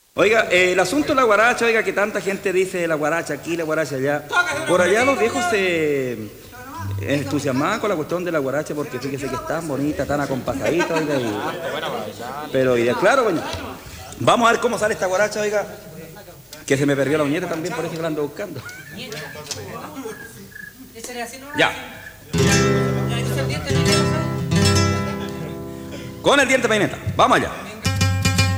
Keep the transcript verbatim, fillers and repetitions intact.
Oiga, eh, el asunto de la guaracha, oiga, que tanta gente dice la guaracha aquí, la guaracha allá. Por allá los viejos se entusiasmaban con la cuestión de la guaracha porque fíjese que es tan bonita, tan acompasadita, oiga. Y... Pero, y de, claro, bueno, vamos a ver cómo sale esta guaracha, oiga. Que se me perdió la uñeta también, por eso que la ando buscando. Ya. Con el diente peineta, vamos allá.